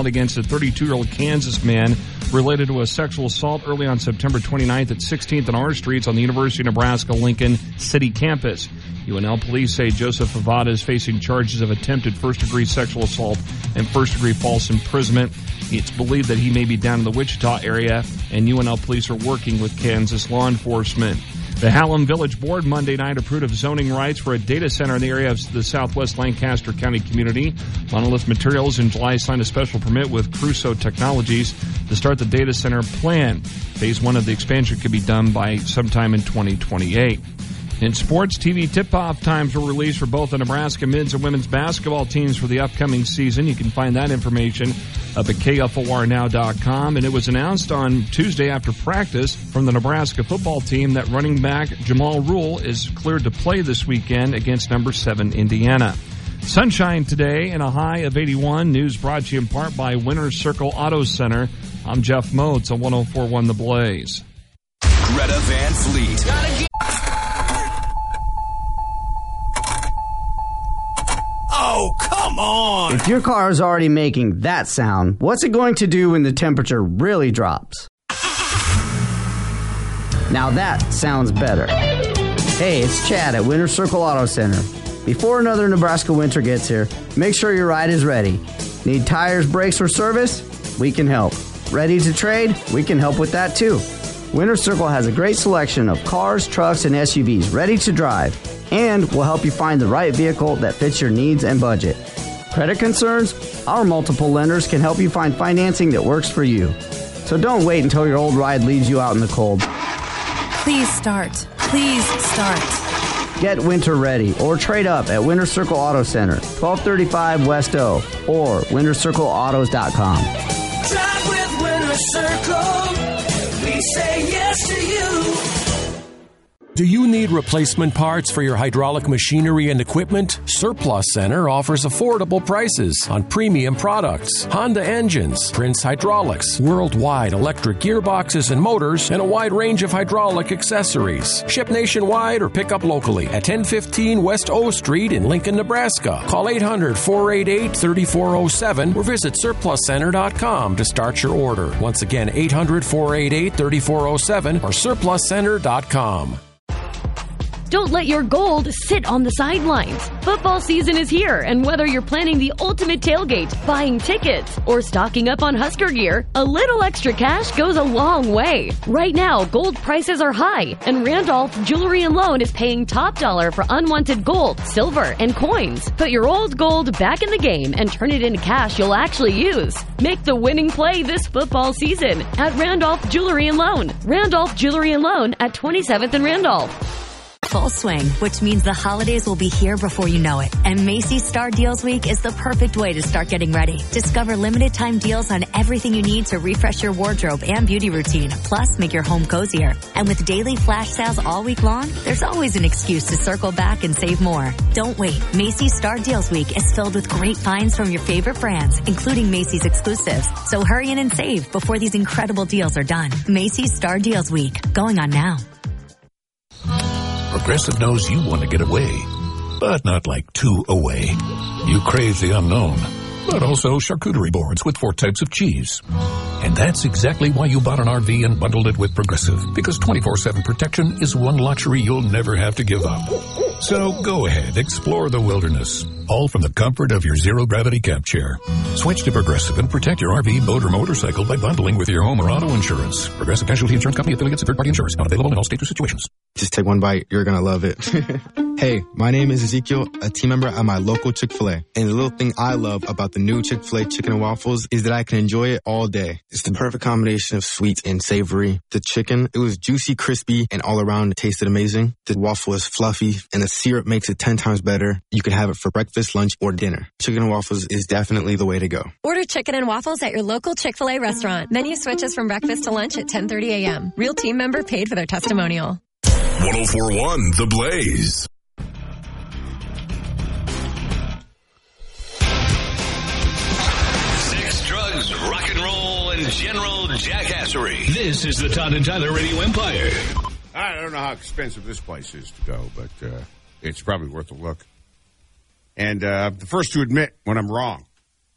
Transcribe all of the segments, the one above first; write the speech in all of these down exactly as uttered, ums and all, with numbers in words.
filed against a thirty-two-year-old Kansas man related to a sexual assault early on September twenty-ninth at sixteenth and R Streets on the University of Nebraska-Lincoln City campus. U N L police say Joseph Avada is facing charges of attempted first-degree sexual assault and first-degree false imprisonment. It's believed that he may be down in the Wichita area, and U N L police are working with Kansas law enforcement. The Hallam Village Board Monday night approved of zoning rights for a data center in the area of the southwest Lancaster County community. Monolith Materials in July signed a special permit with Crusoe Technologies to start the data center plan. Phase one of the expansion could be done by sometime in twenty twenty-eight. In sports, T V tip-off times were released for both the Nebraska men's and women's basketball teams for the upcoming season. You can find that information up at K F O R now dot com. And it was announced on Tuesday after practice from the Nebraska football team that running back Jamal Rule is cleared to play this weekend against number seven Indiana. Sunshine today and a high of eighty-one. News brought to you in part by Winner's Circle Auto Center. I'm Jeff Moats on one oh four point one The Blaze. Greta Van Fleet. Oh, come on! If your car is already making that sound, what's it going to do when the temperature really drops? Now that sounds better. Hey, it's Chad at Winter Circle Auto Center. Before another Nebraska winter gets here, make sure your ride is ready. Need tires, brakes, or service? We can help. Ready to trade? We can help with that too. Winter Circle has a great selection of cars, trucks, and S U Vs ready to drive, and will help you find the right vehicle that fits your needs and budget. Credit concerns? Our multiple lenders can help you find financing that works for you. So don't wait until your old ride leaves you out in the cold. Please start. Please start. Get winter ready or trade up at Winter Circle Auto Center, twelve thirty-five West O, or winter circle autos dot com. Drive with Winter Circle. We say yes to you. Do you need replacement parts for your hydraulic machinery and equipment? Surplus Center offers affordable prices on premium products, Honda engines, Prince Hydraulics, worldwide electric gearboxes and motors, and a wide range of hydraulic accessories. Ship nationwide or pick up locally at ten fifteen West O Street in Lincoln, Nebraska. Call eight hundred, four eight eight, three four zero seven or visit surplus center dot com to start your order. Once again, eight hundred, four eight eight, three four zero seven or surplus center dot com. Don't let your gold sit on the sidelines. Football season is here, and whether you're planning the ultimate tailgate, buying tickets, or stocking up on Husker gear, a little extra cash goes a long way. Right now, gold prices are high, and Randolph Jewelry and Loan is paying top dollar for unwanted gold, silver, and coins. Put your old gold back in the game and turn it into cash you'll actually use. Make the winning play this football season at Randolph Jewelry and Loan. Randolph Jewelry and Loan at twenty-seventh and Randolph. Full swing, which means the holidays will be here before you know it. And Macy's Star Deals Week is the perfect way to start getting ready. Discover limited time deals on everything you need to refresh your wardrobe and beauty routine, plus make your home cozier. And with daily flash sales all week long, there's always an excuse to circle back and save more. Don't wait. Macy's Star Deals Week is filled with great finds from your favorite brands, including Macy's exclusives. So hurry in and save before these incredible deals are done. Macy's Star Deals Week, going on now. Progressive knows you want to get away, but not like too away. You crave the unknown, but also charcuterie boards with four types of cheese. And that's exactly why you bought an R V and bundled it with Progressive, because twenty-four seven protection is one luxury you'll never have to give up. So go ahead, explore the wilderness, all from the comfort of your zero-gravity camp chair. Switch to Progressive and protect your R V, boat, or motorcycle by bundling with your home or auto insurance. Progressive Casualty Insurance Company affiliates and third-party insurers. Not available in all states or situations. Just take one bite. You're going to love it. Hey, my name is Ezekiel, a team member at my local Chick-fil-A. And the little thing I love about the new Chick-fil-A chicken and waffles is that I can enjoy it all day. It's the perfect combination of sweet and savory. The chicken, it was juicy, crispy, and all around it tasted amazing. The waffle is fluffy, and the syrup makes it ten times better. You can have it for breakfast, lunch, or dinner. Chicken and waffles is definitely the way to go. Order chicken and waffles at your local Chick-fil-A restaurant. Menu switches from breakfast to lunch at ten thirty a.m. Real team member paid for their testimonial. one oh four point one The Blaze. Sex, drugs, rock and roll, and general jackassery. This is the Todd and Tyler Radio Empire. I don't know how expensive this place is to go, but uh, it's probably worth a look. And uh, the first to admit when I'm wrong.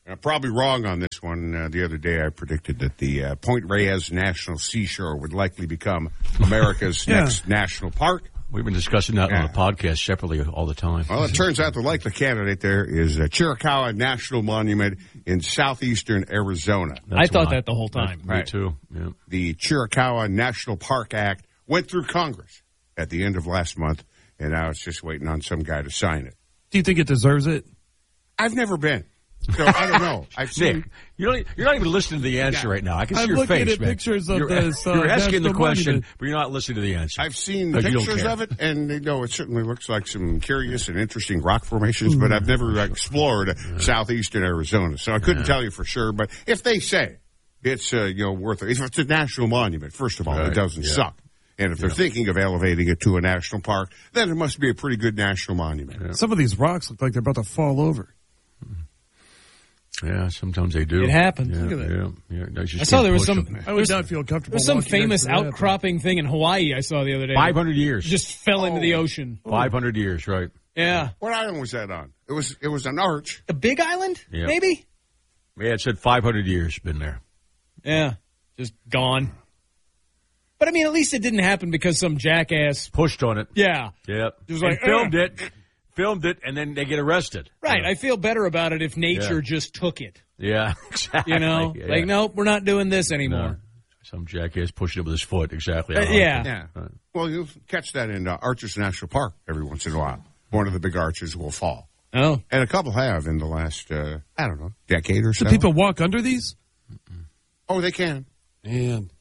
I'm probably wrong on this one. Uh, the other day I predicted that the uh, Point Reyes National Seashore would likely become America's Yeah. next national park. We've been discussing that Yeah. on the podcast separately all the time. Well, it turns out the likely candidate there is uh, Chiricahua National Monument in southeastern Arizona. I thought that the whole time. Me too. Yeah. The Chiricahua National Park Act went through Congress at the end of last month, and now it's just waiting on some guy to sign it. Do you think it deserves it? I've never been. So I don't know. I've seen. Nick, you're not, you're not even listening to the answer Yeah. right now. I can see I'm your looking face, at man. pictures of you're, this, uh, you're asking the National question, Monument. but you're not listening to the answer. I've seen 'Cause you don't pictures care. of it, and you know, it certainly looks like some curious and interesting rock formations, but I've never explored southeastern Arizona, so I couldn't tell you for sure. But if they say it's uh, you know worth it, if it's a national monument, first of all, Right. it doesn't Yeah. suck. And if they're thinking of elevating it to a national park, then it must be a pretty good national monument. Some of these rocks look like they're about to fall over. Yeah, sometimes they do. It happens. Yeah, Look at that. Yeah, yeah. No, you just I saw can't there was push some. them. I would not feel comfortable. There's some walking famous next to that. outcropping thing in Hawaii I saw the other day. five hundred years. Just fell into the ocean. five hundred years, right. Yeah. What island was that on? It was it was an arch. The Big Island, Yeah. maybe? Yeah, it said five hundred years been there. Yeah. Just gone. But I mean, at least it didn't happen because some jackass. Pushed on it. Yeah. Yep. It was And like, filmed "Ugh." it. Filmed it, and then they get arrested. Right. I feel better about it if nature Yeah. just took it. Yeah, exactly. You know? Yeah. Like, nope, we're not doing this No. anymore. Some jackass pushing it with his foot. Exactly. Uh, yeah. Yeah. Well, you'll catch that in uh, Arches National Park every once in a while. One of the big arches will fall. Oh. And a couple have in the last, uh, I don't know, decade or so. Do people walk under these? Oh, they can. Man.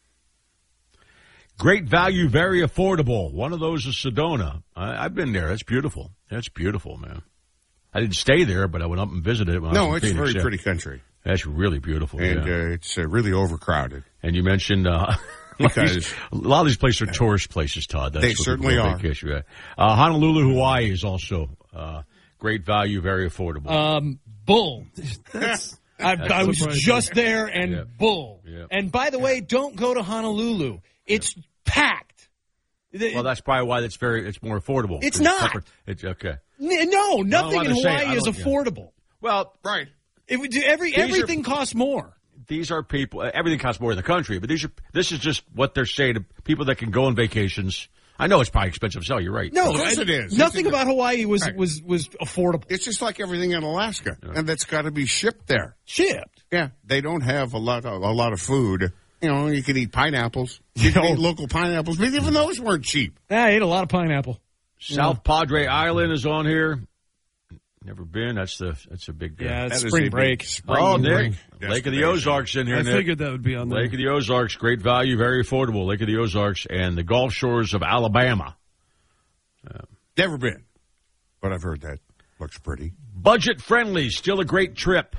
Great value, very affordable. One of those is Sedona. I, I've been there. That's beautiful. That's beautiful, man. I didn't stay there, but I went up and visited it. When I No, was in it's Phoenix. very Yeah. pretty country. That's really beautiful. And yeah. uh, it's uh, really overcrowded. And you mentioned uh, Because- a lot of these places are tourist places, Todd. That's They what people certainly go are. vacation at. Uh, Honolulu, Hawaii is also uh, great value, very affordable. Um, bull. That's, I, That's I was surprising. just there and Yeah. bull. Yeah. And by the way, don't go to Honolulu. It's packed. The- well, that's probably why it's very it's more affordable. It's 'Cause not. separate- It's, okay. N- no, nothing I'm in just saying, Hawaii I is don't- yeah. affordable. Well, Right. It would do every These are- everything costs more. these are people. uh, Everything costs more in the country, but these are. This is just what they're saying to people that can go on vacations. I know it's probably expensive, so you're right. No, Of course I- it is. Nothing It's- about Hawaii was Right. was was affordable. It's just like everything in Alaska, and that's got to be shipped there. Shipped. Yeah, they don't have a lot of, a lot of food. You know, you can eat pineapples. You can eat local pineapples, but even those weren't cheap. I ate a lot of pineapple. South Padre Island is on here. Never been. That's the. That's a big. Uh, Yeah, it's That is spring a big break. spring oh, break Nick. Lake of the destination. Ozarks in here. I Nick. figured that would be on there. Lake of the Ozarks, great value, very affordable. Lake of the Ozarks and the Gulf Shores of Alabama. Never been, but I've heard that looks pretty. Budget friendly, still a great trip.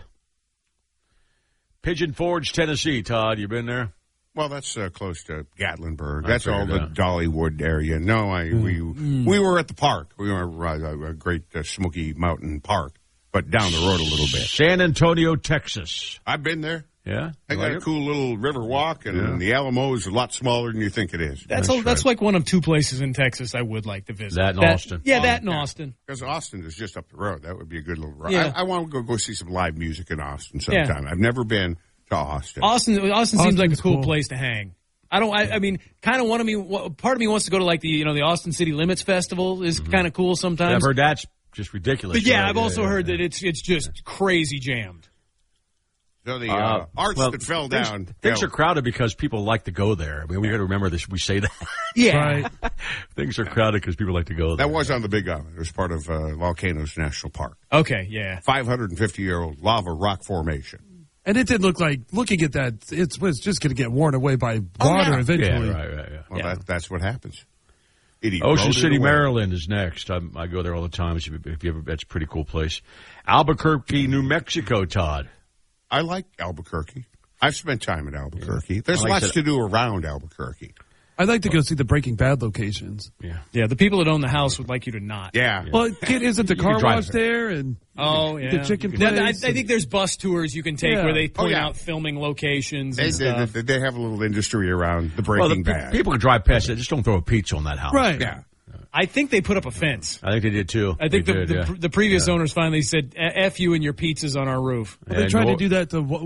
Pigeon Forge, Tennessee. Todd, you been there? Well, that's uh, close to Gatlinburg. I That's all figured the that. Dollywood area. No, I we we were at the park. We were at a, a great uh, Smoky Mountain Park, but down the road a little bit. San Antonio, Texas. I've been there. Yeah? I You got like a it? cool little river walk, and Yeah. the Alamo is a lot smaller than you think it is. That's That's a, that's right. like one of two places in Texas I would like to visit. That and Austin. Yeah, that and Austin. Because Austin is just up the road. That would be a good little ride. Yeah. I, I want to go go see some live music in Austin Yeah. sometime. I've never been to Austin. Austin, Austin seems like a Austin's cool, cool. place to hang. I don't. I, I mean, kind of one of me. Part of me wants to go to like the you know the Austin City Limits Festival is kind of cool sometimes. I've heard that's just ridiculous. But yeah, right? I've also yeah, heard yeah. that it's it's just crazy jammed. So the uh, Uh, arch well, that fell things- down. Things fell. are crowded because people like to go there. I mean, we got to remember this. We say that. Yeah. Right. Things are crowded because people like to go there. That was on the Big Island. It was part of uh, Volcanoes National Park. Okay. Yeah. five hundred fifty year old lava rock formation. And it did look like, looking at that, it's, it's just going to get worn away by water yeah. eventually. Yeah, right, right, yeah. Well, Yeah. that, that's what happens. It Ocean eroded City, away. Maryland is next. I, I go there all the time. If you, if you ever, that's a pretty cool place. Albuquerque, New Mexico, Todd. I like Albuquerque. I've spent time in Albuquerque. There's I like lots that- to do around Albuquerque. I'd like to go see the Breaking Bad locations. Yeah. Yeah. The people that own the house would like you to not. Yeah. Well, kid, isn't the You car can drive wash there? And Oh yeah. the chicken Yeah, I, I place? think there's bus tours you can take Yeah. where they Oh, point yeah. out filming locations They, and stuff. they, they have a little industry around the Well, Breaking the, Bad. people can drive past it. Just don't throw a pizza on that house. Right. Yeah. I think they put up a fence. I think they did too. I think They the, did, the, yeah. the previous Yeah. owners finally said, F you and your pizzas on our roof. Well, they And tried Nor- to do that to